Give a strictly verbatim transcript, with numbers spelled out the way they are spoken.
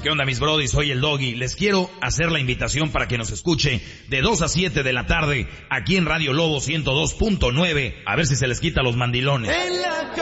¿Qué onda, mis brodis? Soy el Doggy. Les quiero hacer la invitación para que nos escuche de dos a siete de la tarde aquí en Radio Lobo ciento dos punto nueve. A ver si se les quita los mandilones.